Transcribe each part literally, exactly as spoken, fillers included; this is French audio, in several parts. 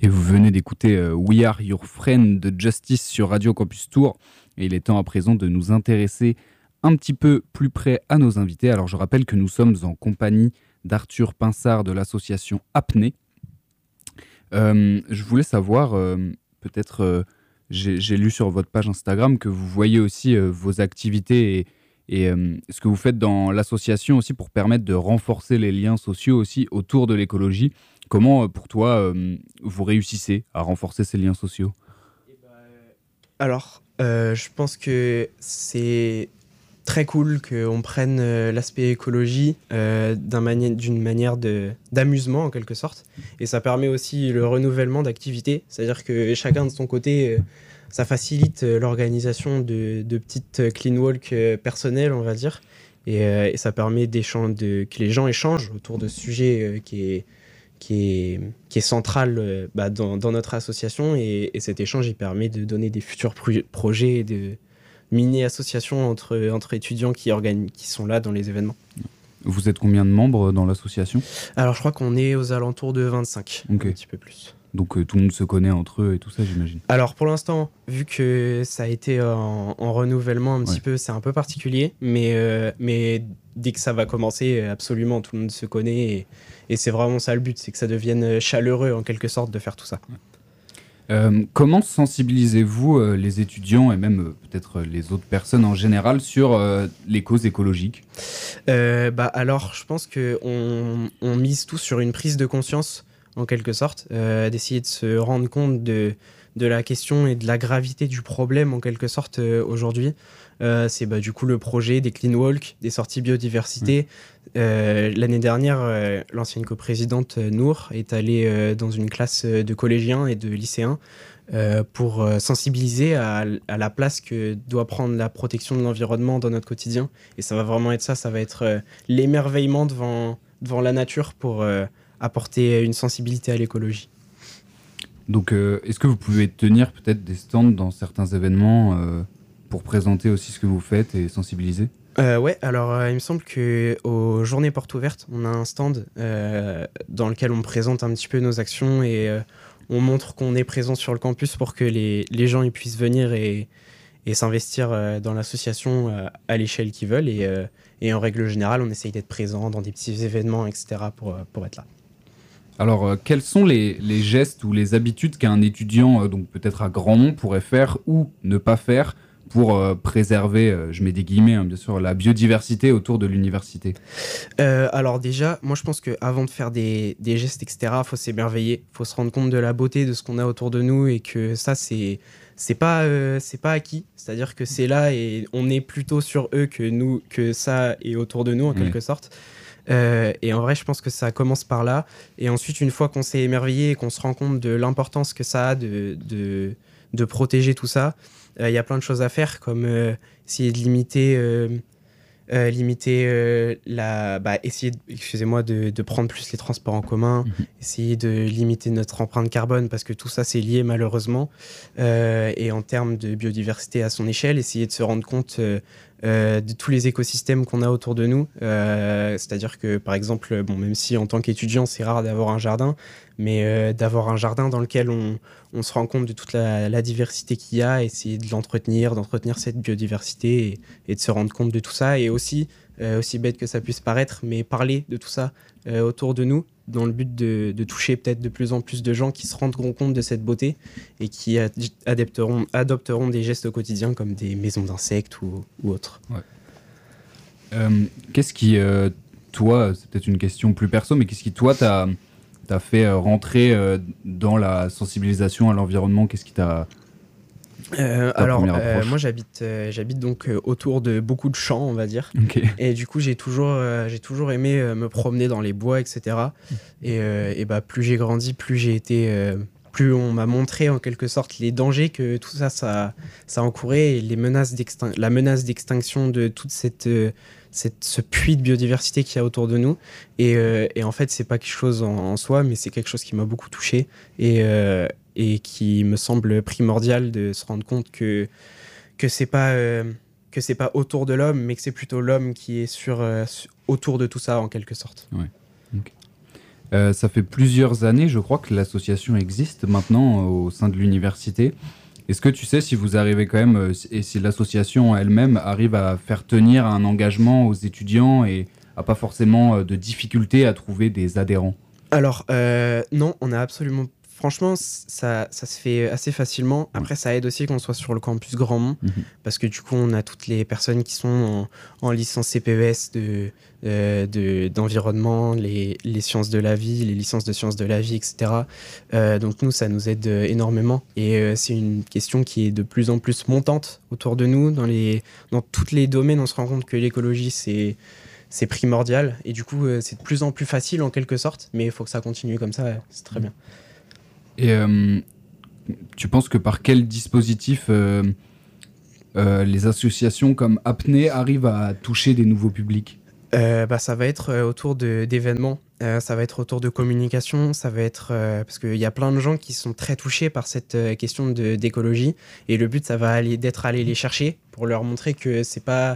Et vous venez d'écouter euh, We Are Your Friend de Justice sur Radio Campus Tour. Et il est temps à présent de nous intéresser un petit peu plus près à nos invités. Alors je rappelle que nous sommes en compagnie d'Arthur Pinsard de l'association Apnée. Euh, je voulais savoir, euh, peut-être, euh, j'ai, j'ai lu sur votre page Instagram que vous voyez aussi euh, vos activités et, et euh, ce que vous faites dans l'association aussi pour permettre de renforcer les liens sociaux aussi autour de l'écologie. Comment, euh, pour toi, euh, vous réussissez à renforcer ces liens sociaux ? Alors, euh, je pense que c'est très cool qu'on prenne euh, l'aspect écologie euh, d'un mani- d'une manière de, d'amusement en quelque sorte. Et ça permet aussi le renouvellement d'activités. C'est-à-dire que chacun de son côté, euh, ça facilite euh, l'organisation de, de petites euh, clean walk euh, personnelles, on va dire. Et, euh, et ça permet d'échan- de, que les gens échangent autour de ce sujet euh, qui est, qui est, qui est central euh, bah, dans, dans notre association. Et, et cet échange, il permet de donner des futurs pro- projets et de mini-associations entre, entre étudiants qui, organi- qui sont là dans les événements. Vous êtes combien de membres dans l'association ? Alors, je crois qu'on est aux alentours de vingt-cinq, Ok. un petit peu plus. Donc euh, tout le monde se connaît entre eux et tout ça, j'imagine. Alors, pour l'instant, vu que ça a été en, en renouvellement un petit Ouais. peu, c'est un peu particulier, mais, euh, mais dès que ça va commencer, absolument, tout le monde se connaît. Et, et c'est vraiment ça le but, c'est que ça devienne chaleureux, en quelque sorte, de faire tout ça. Euh, comment sensibilisez-vous euh, les étudiants et même euh, peut-être euh, les autres personnes en général sur euh, les causes écologiques ? Euh, bah alors, je pense qu'on on mise tout sur une prise de conscience, en quelque sorte, euh, d'essayer de se rendre compte de, de la question et de la gravité du problème, en quelque sorte, euh, aujourd'hui. Euh, c'est bah, du coup le projet des clean walk, des sorties biodiversité. Euh, l'année dernière, euh, l'ancienne coprésidente euh, Nour est allée euh, dans une classe euh, de collégiens et de lycéens euh, pour euh, sensibiliser à, à la place que doit prendre la protection de l'environnement dans notre quotidien. Et ça va vraiment être ça, ça va être euh, l'émerveillement devant, devant la nature pour euh, apporter une sensibilité à l'écologie. Donc euh, est-ce que vous pouvez tenir peut-être des stands dans certains événements euh, pour présenter aussi ce que vous faites et sensibiliser ? Euh, ouais, alors euh, il me semble qu'aux Journées Portes Ouvertes, on a un stand euh, dans lequel on présente un petit peu nos actions et euh, on montre qu'on est présent sur le campus pour que les, les gens ils puissent venir et, et s'investir euh, dans l'association euh, à l'échelle qu'ils veulent. Et, euh, et en règle générale, on essaye d'être présent dans des petits événements, et cetera pour, euh, pour être là. Alors euh, quels sont les, les gestes ou les habitudes qu'un étudiant, euh, donc peut-être à Grandmont, pourrait faire ou ne pas faire pour euh, préserver, euh, je mets des guillemets hein, bien sûr, la biodiversité autour de l'université ? Euh, alors déjà, moi je pense qu'avant de faire des, des gestes, et cetera, il faut s'émerveiller, il faut se rendre compte de la beauté de ce qu'on a autour de nous et que ça, c'est, c'est, pas, euh, c'est pas acquis. C'est-à-dire que c'est là et on est plutôt sur eux que, nous, que ça est autour de nous, en Ouais. quelque sorte. Euh, et en vrai, je pense que ça commence par là. Et ensuite, une fois qu'on s'est émerveillé et qu'on se rend compte de l'importance que ça a de, de, de protéger tout ça, il euh, y a plein de choses à faire, comme euh, essayer de limiter... Euh, Euh, limiter euh, la bah, essayer de, excusez-moi de, de prendre plus les transports en commun, Mhm. essayer de limiter notre empreinte carbone parce que tout ça c'est lié malheureusement euh, et en termes de biodiversité à son échelle, essayer de se rendre compte euh, euh, de tous les écosystèmes qu'on a autour de nous, euh, c'est-à-dire que par exemple, bon, même si en tant qu'étudiant c'est rare d'avoir un jardin, mais euh, d'avoir un jardin dans lequel on, on se rend compte de toute la, la diversité qu'il y a, essayer de l'entretenir, d'entretenir cette biodiversité et, et de se rendre compte de tout ça. Et aussi, euh, aussi bête que ça puisse paraître, mais parler de tout ça euh, autour de nous, dans le but de, de toucher peut-être de plus en plus de gens qui se rendront compte de cette beauté et qui ad- adopteront, adopteront des gestes au quotidien comme des maisons d'insectes ou, ou autres. Euh, qu'est-ce qui, euh, toi, c'est peut-être une question plus perso, mais qu'est-ce qui, toi, t'a, t'a fait euh, rentrer euh, dans la sensibilisation à l'environnement ? Qu'est-ce qui t'a... Euh, Ta alors, première euh, approche. moi j'habite, euh, j'habite donc euh, autour de beaucoup de champs, on va dire. Ok. Et du coup, j'ai toujours, euh, j'ai toujours aimé euh, me promener dans les bois, et cetera. Et, euh, et bah, plus j'ai grandi, plus j'ai été, euh, plus on m'a montré en quelque sorte les dangers que tout ça, ça, ça encourait et les menaces d'extin- la menace d'extinction de toute cette, euh, cette, ce puits de biodiversité qu'il y a autour de nous. Et, euh, et en fait, c'est pas quelque chose en, en soi, mais c'est quelque chose qui m'a beaucoup touché et, euh, et qui me semble primordial de se rendre compte que que c'est pas euh, que c'est pas autour de l'homme, mais que c'est plutôt l'homme qui est sur, euh, sur- autour de tout ça en quelque sorte. Euh, ça fait plusieurs années, je crois, que l'association existe maintenant euh, au sein de l'université. Est-ce que tu sais si vous arrivez quand même, euh, et si l'association elle-même arrive à faire tenir un engagement aux étudiants et a pas forcément euh, de difficulté à trouver des adhérents? Alors, euh, non, on a absolument. Franchement, ça, ça se fait assez facilement. Après, ça aide aussi qu'on soit sur le campus Grandmont, Mhm. parce que du coup, on a toutes les personnes qui sont en, en licence C P E S de, euh, de, d'environnement, les, les sciences de la vie, les licences de sciences de la vie, et cetera. Euh, donc, nous, ça nous aide euh, énormément. Et euh, c'est une question qui est de plus en plus montante autour de nous. Dans, les, dans tous les domaines, on se rend compte que l'écologie, c'est. C'est primordial et du coup, euh, c'est de plus en plus facile en quelque sorte, mais il faut que ça continue comme ça, c'est très bien. Et euh, tu penses que par quel dispositif euh, euh, les associations comme Apnée arrivent à toucher des nouveaux publics? euh, bah, Ça va être euh, autour de, d'événements, euh, ça va être autour de communication, ça va être... Euh, parce qu'il y a plein de gens qui sont très touchés par cette euh, question de, d'écologie, et le but, ça va aller, d'être aller les chercher pour leur montrer que c'est pas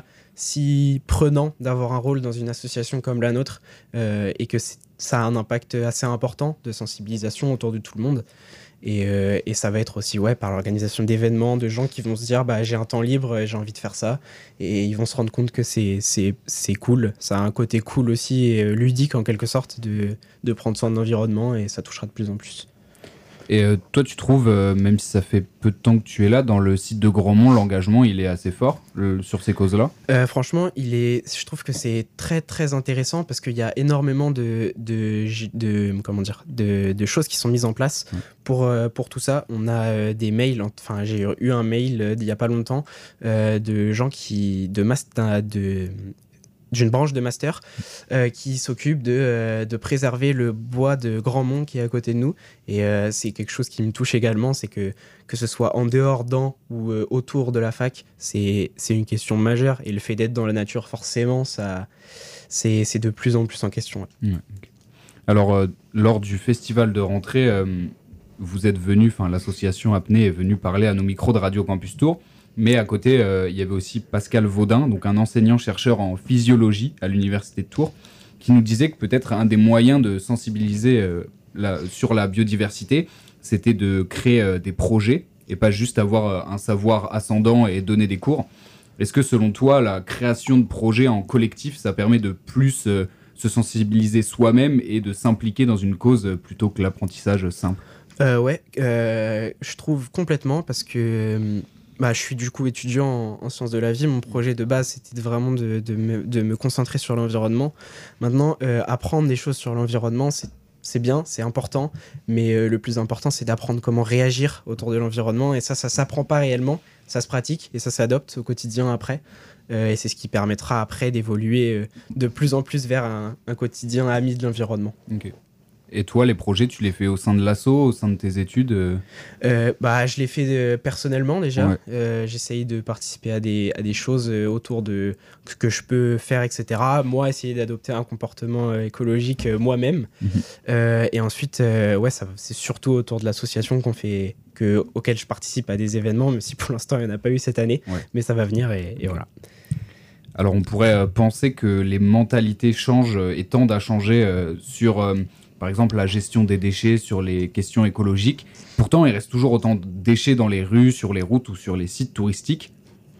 si prenant d'avoir un rôle dans une association comme la nôtre, euh, et que c'est, ça a un impact assez important de sensibilisation autour de tout le monde. Et, euh, et ça va être aussi ouais, par l'organisation d'événements, de gens qui vont se dire bah, j'ai un temps libre, j'ai envie de faire ça. Et ils vont se rendre compte que c'est, c'est, c'est cool. Ça a un côté cool aussi et euh, ludique en quelque sorte de, de prendre soin de l'environnement et ça touchera de plus en plus. Et euh, toi, tu trouves, euh, même si ça fait peu de temps que tu es là, dans le site de Grandmont, l'engagement, il est assez fort le, sur ces causes-là? euh, Franchement, il est, je trouve que c'est très très intéressant parce qu'il y a énormément de, de, de, comment dire, de, de choses qui sont mises en place Ouais. pour, euh, pour tout ça. On a euh, des mails, enfin j'ai eu un mail euh, il n'y a pas longtemps euh, de gens qui, de, master, de d'une branche de master euh, qui s'occupe de, euh, de préserver le bois de Grandmont qui est à côté de nous. Et euh, c'est quelque chose qui me touche également, c'est que que ce soit en dehors, dans ou euh, autour de la fac, c'est, c'est une question majeure. Et le fait d'être dans la nature, forcément, ça, c'est, c'est de plus en plus en question. Ouais, okay. Alors, euh, lors du festival de rentrée, euh, vous êtes venu, enfin l'association Apnée est venue parler à nos micros de Radio Campus Tour. Mais à côté, euh, il y avait aussi Pascal Vaudin, donc un enseignant-chercheur en physiologie à l'université de Tours, qui nous disait que peut-être un des moyens de sensibiliser euh, la, sur la biodiversité, c'était de créer euh, des projets et pas juste avoir euh, un savoir ascendant et donner des cours. Est-ce que selon toi, la création de projets en collectif, ça permet de plus euh, se sensibiliser soi-même et de s'impliquer dans une cause plutôt que l'apprentissage simple? euh, Ouais, euh, je trouve complètement parce que... Bah, je suis du coup étudiant en, en sciences de la vie. Mon projet de base, c'était vraiment de, de, me, de me concentrer sur l'environnement. Maintenant, euh, apprendre des choses sur l'environnement, c'est, c'est bien, c'est important. Mais euh, le plus important, c'est d'apprendre comment réagir autour de l'environnement. Et ça, ça ne s'apprend pas réellement. Ça se pratique et ça s'adopte au quotidien après. Euh, et c'est ce qui permettra après d'évoluer euh, de plus en plus vers un, un quotidien ami de l'environnement. Ok. Et toi, les projets, tu les fais au sein de l'asso, au sein de tes études? euh, bah, Je l'ai fait euh, personnellement déjà. Ouais. Euh, j'essaye de participer à des, à des choses euh, autour de ce que je peux faire, et cetera. Moi, essayer d'adopter un comportement euh, écologique euh, moi-même. Mmh. Euh, et ensuite, euh, ouais, ça, c'est surtout autour de l'association qu'on fait, que, auquel je participe à des événements, même si pour l'instant, il n'y en a pas eu cette année. Ouais. Mais ça va venir et, et voilà. Alors, on pourrait euh, penser que les mentalités changent et tendent à changer euh, sur... Euh, par exemple, la gestion des déchets, sur les questions écologiques. Pourtant, il reste toujours autant de déchets dans les rues, sur les routes ou sur les sites touristiques.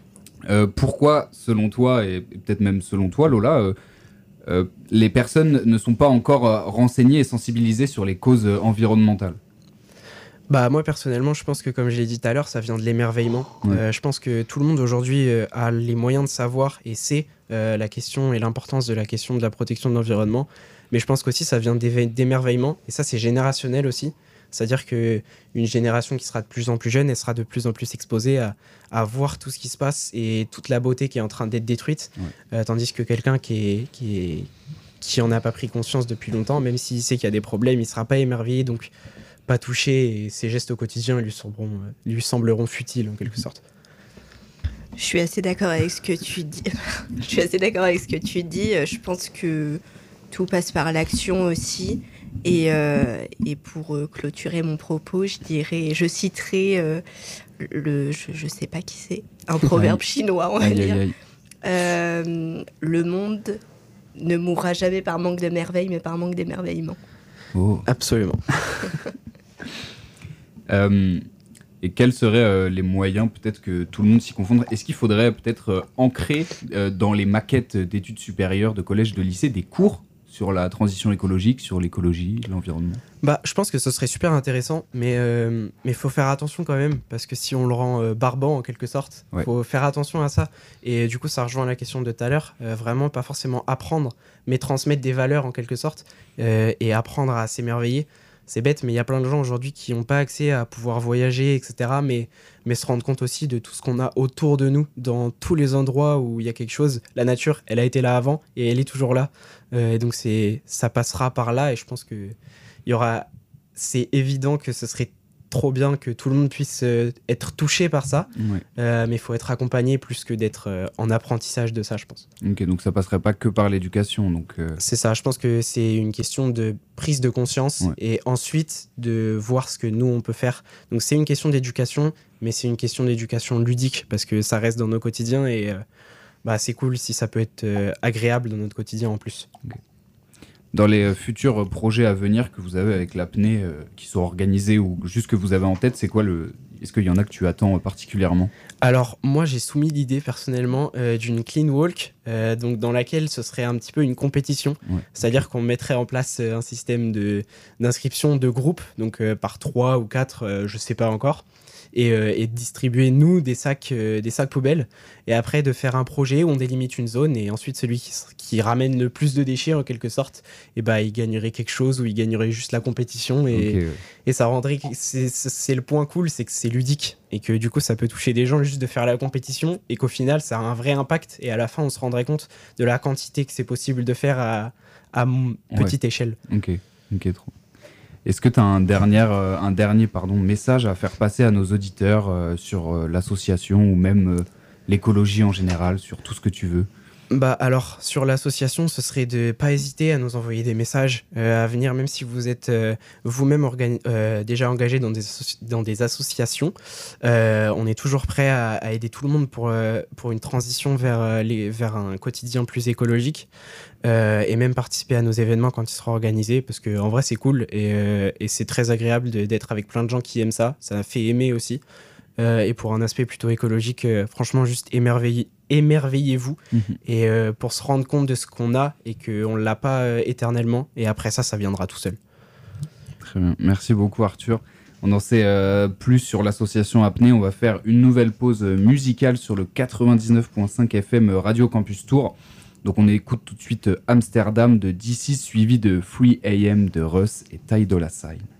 Euh, pourquoi, selon toi, et peut-être même selon toi, Lola, euh, euh, les personnes ne sont pas encore euh, renseignées et sensibilisées sur les causes euh, environnementales? Bah, moi, personnellement, je pense que, comme je l'ai dit tout à l'heure, ça vient de l'émerveillement. Ouais. Euh, je pense que tout le monde aujourd'hui euh, a les moyens de savoir et sait euh, la question et l'importance de la question de la protection de l'environnement. Mais je pense qu'aussi, ça vient d'émerveillement. Et ça, c'est générationnel aussi. C'est-à-dire qu'une génération qui sera de plus en plus jeune, elle sera de plus en plus exposée à, à voir tout ce qui se passe et toute la beauté qui est en train d'être détruite. Ouais. Euh, tandis que quelqu'un qui est... Qui est qui en a pas pris conscience depuis longtemps, même s'il sait qu'il y a des problèmes, il sera pas émerveillé, donc pas touché, et ses gestes au quotidien lui sembleront, lui sembleront futiles en quelque sorte. Je suis assez d'accord avec ce que tu dis. Je suis assez d'accord avec ce que tu dis. Je pense que tout passe par l'action aussi. Et, euh, et pour euh, clôturer mon propos, je dirais, je citerai euh, le, je, je sais pas qui c'est, un proverbe chinois, on va aïe, dire. Aïe, aïe. Euh, le monde ne mourra jamais par manque de merveille, mais par manque d'émerveillement. Oh. Absolument. euh, et quels seraient euh, les moyens, peut-être que tout le monde s'y confondre? Est-ce qu'il faudrait peut-être euh, ancrer euh, dans les maquettes d'études supérieures de collège, de lycée, des cours sur la transition écologique, sur l'écologie, l'environnement? Bah, je pense que ce serait super intéressant, mais euh, mais faut faire attention quand même, parce que si on le rend euh, barbant en quelque sorte, Ouais. faut faire attention à ça. Et du coup, ça rejoint la question de tout à l'heure, euh, vraiment pas forcément apprendre, mais transmettre des valeurs en quelque sorte, euh, et apprendre à s'émerveiller. C'est bête, mais il y a plein de gens aujourd'hui qui n'ont pas accès à pouvoir voyager, et cetera. Mais, mais se rendre compte aussi de tout ce qu'on a autour de nous, dans tous les endroits où il y a quelque chose. La nature, elle a été là avant et elle est toujours là. Euh, et donc, c'est, ça passera par là. Et je pense que il y aura... c'est évident que ce serait trop bien que tout le monde puisse euh, être touché par ça. Ouais. Euh, mais il faut être accompagné plus que d'être euh, en apprentissage de ça, je pense. Ok, donc ça passerait pas que par l'éducation. Donc, euh... C'est ça, je pense que c'est une question de prise de conscience Ouais. et ensuite de voir ce que nous, on peut faire. Donc c'est une question d'éducation, mais c'est une question d'éducation ludique parce que ça reste dans nos quotidiens et euh, bah, c'est cool si ça peut être euh, agréable dans notre quotidien en plus. Dans les euh, futurs projets à venir que vous avez avec l'apnée, euh, qui sont organisés ou juste que vous avez en tête, c'est quoi le... Est-ce qu'il y en a que tu attends euh, particulièrement? Alors, moi, j'ai soumis l'idée personnellement euh, d'une clean walk, euh, donc dans laquelle ce serait un petit peu une compétition. Ouais. C'est-à-dire qu'on mettrait en place euh, un système de, d'inscription de groupe, donc euh, par trois ou quatre, euh, je sais pas encore, et, euh, et de distribuer, nous, des sacs, euh, des sacs poubelles, et après de faire un projet où on délimite une zone, et ensuite celui qui, qui ramène le plus de déchets, en quelque sorte, et bah, il gagnerait quelque chose, ou il gagnerait juste la compétition, et... Ok, ouais. Et ça rendrait. C'est, c'est c'est le point cool, c'est que c'est ludique. Et que du coup, ça peut toucher des gens juste de faire la compétition. Et qu'au final, ça a un vrai impact. Et à la fin, on se rendrait compte de la quantité que c'est possible de faire à, à m- petite échelle. Ok, ok, trop. Est-ce que tu as un dernier, euh, un dernier pardon, message à faire passer à nos auditeurs euh, sur euh, l'association ou même euh, l'écologie en général, sur tout ce que tu veux? Bah alors, sur l'association, ce serait de pas hésiter à nous envoyer des messages euh, à venir, même si vous êtes euh, vous-même organi- euh, déjà engagé dans des, associ- dans des associations. Euh, on est toujours prêt à, à aider tout le monde pour, euh, pour une transition vers, euh, les, vers un quotidien plus écologique euh, et même participer à nos événements quand ils seront organisés, parce qu'en vrai, c'est cool et, euh, et c'est très agréable de- d'être avec plein de gens qui aiment ça. Ça fait aimer aussi. Euh, et pour un aspect plutôt écologique, euh, franchement, juste émerveillez, émerveillez-vous Mhm. et euh, pour se rendre compte de ce qu'on a et qu'on ne l'a pas euh, éternellement. Et après ça, ça viendra tout seul. Très bien. Merci beaucoup, Arthur. On en sait euh, plus sur l'association Apnée. On va faire une nouvelle pause musicale sur le quatre-vingt-dix-neuf virgule cinq F M Radio Campus Tour. Donc on écoute tout de suite Amsterdam de D C, suivi de three A M de Russ et Ty Dolla Sign.